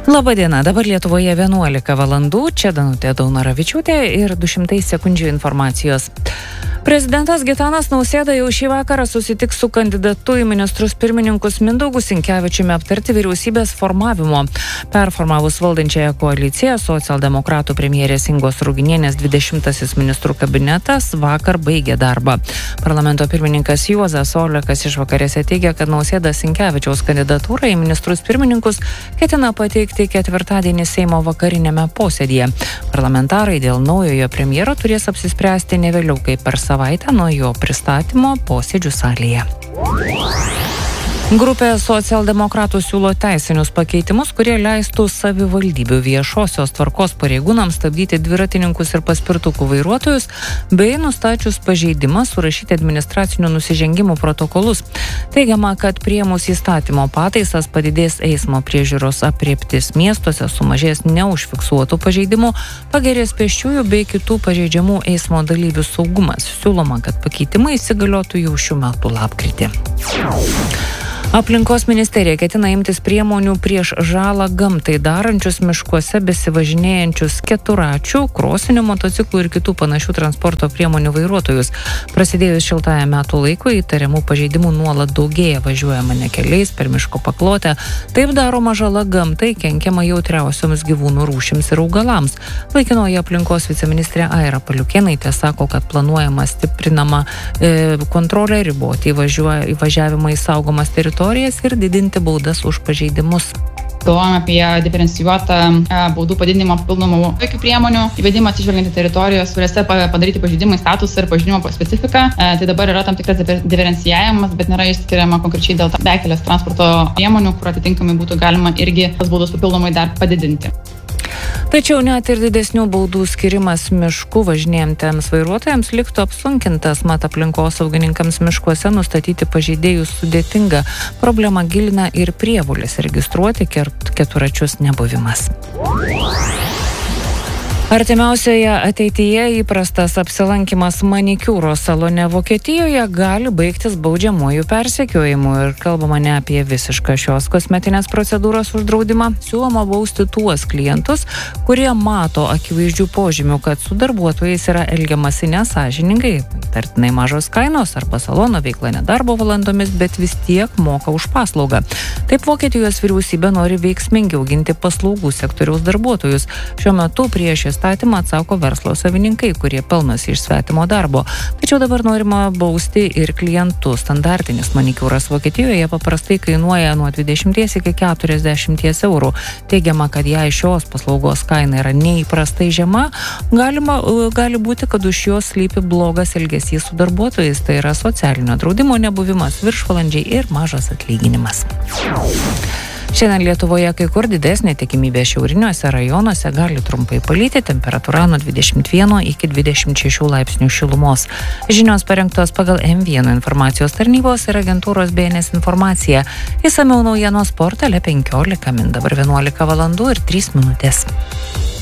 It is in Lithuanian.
Labadiena, dabar Lietuvoje 11 valandų, čia Danutė Daunoravičiūtė ir 200 sekundžių informacijos. Prezidentas Gitanas Nausėda jau šį vakarą susitiks su kandidatu į ministrus pirmininkus Mindaugu Sinkevičiumi aptarti vyriausybės formavimo. Performavus valdančiąją koaliciją, socialdemokratų premjerės Ingos Ruginienės 20-asis ministrų kabinetas vakar baigė darbą. Parlamento pirmininkas Juozas Olekas išvakarėse teigia, kad Nausėda Sinkevičiaus kandidatūrą į ministrus pirmininkus ketina pateikti ketvirtadienį Seimo vakarinėme posėdyje. Parlamentarai dėl naujojo premjero turės apsispręsti ne vėliau kaip per savaitę nuo jo pristatymo posėdžių salėje. Grupė socialdemokratų siūlo teisinius pakeitimus, kurie leistų savivaldybių viešosios tvarkos pareigūnams stabdyti dviratininkus ir paspirtukų vairuotojus, bei nustačius pažeidimą surašyti administracinių nusižengimų protokolus. Teigiama, kad priėmus įstatymo pataisas padidės eismo priežiūros aprėptis miestuose, sumažės neužfiksuotų pažeidimų, pagerės pėsčiųjų bei kitų pažeidžiamų eismo dalyvių saugumas. Siūloma, kad pakeitimai įsigaliotų jau šių metų lapkritį. Aplinkos ministerija ketina imtis priemonių prieš žalą gamtai darančius miškuose besivažinėjančius keturračių, krosinių motociklų ir kitų panašių transporto priemonių vairuotojus. Prasidėjus šiltajam metų laikui įtariamų pažeidimų nuolat daugėja, važiuojama ne keliais per miško paklotę. Taip daroma žala gamtai, kenkiama jautriausioms gyvūnų rūšims ir augalams. Laikinoji aplinkos viceministrė Aira Paliukėnaitė sako, kad planuojama stiprinama kontrolė, riboti įvažiavimą į saugomas teritorijas ir didinti baudas už pažeidimus. Galvojame apie diferencijuotą baudų padidinimo papildomų tokių priemonių, įvedimą atsižvelgiant į teritorijos, kuriuose padaryti pažeidimai statusą ir pažeidimo specifiką. Tai dabar yra tam tikras diferencijavimas, bet nėra išskiriama konkrečiai dėl bekelės transporto priemonių, kur atitinkamai būtų galima irgi tas baudos papildomai dar padidinti. Tačiau net ir didesnių baudų skirimas miškų važinėjantiems vairuotojams liktų apsunkintas, mat aplinkosaugininkams miškuose nustatyti pažeidėjus sudėtinga. Problemą gilina ir prievolės registruoti keturračius nebuvimas. Artimiausioje ateityje įprastas apsilankimas manikiūro salone Vokietijoje gali baigtis baudžiamuoju persekiojimu ir kalbama ne apie visišką šios kosmetinės procedūros uždraudimą. Siūloma bausti tuos klientus, kurie mato akivaizdžių požymių, kad su darbuotojais yra elgiamasi nesąžiningai, tartinai mažos kainos arba salono veikla nedarbo valandomis, bet vis tiek moka už paslaugą. Taip Vokietijos vyriausybė nori veiksmingiau ginti paslaugų sektoriaus darbuotojus. Šiuo metu prieš įstatymą atsako verslo savininkai, kurie pelnosi iš svetimo darbo. Tačiau dabar norima bausti ir klientus. Standartinis manikiūras Vokietijoje paprastai kainuoja nuo 20 iki 40 eurų. Teigiama, kad jei šios paslaugos kaina yra neįprastai žema, gali būti, kad už jos slypi blogas elgesys su darbuotojais, tai yra socialinio draudimo nebuvimas, viršvalandžiai ir mažas atlyginimas. Šiandien Lietuvoje kai kur didesnė tikimybė šiauriniuose rajonuose, gali trumpai palyti, temperatūra nuo 21 iki 26 laipsnių šilumos. Žinios parengtos pagal M1 informacijos tarnybos ir agentūros BNS informacija. Išsamiau naujienos portale 15 min. Dabar 11 valandų ir 3 minutės.